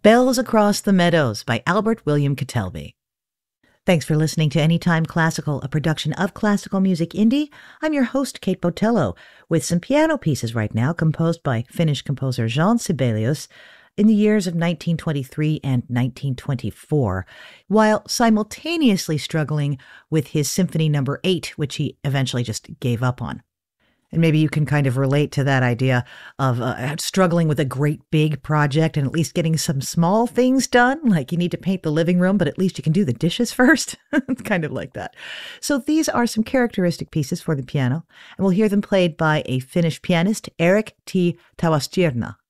Bells Across the Meadows by Albert William Catelby. Thanks for listening to Anytime Classical, a production of Classical Music Indie. I'm your host, Kate Botello, with some piano pieces right now composed by Finnish composer Jean Sibelius in the years of 1923 and 1924, while simultaneously struggling with his Symphony No. 8, which he eventually just gave up on. And maybe you can kind of relate to that idea of struggling with a great big project and at least getting some small things done. Like you need to paint the living room, but at least you can do the dishes first. It's kind of like that. So these are some characteristic pieces for the piano, and we'll hear them played by a Finnish pianist, Erik T. Tavastierna.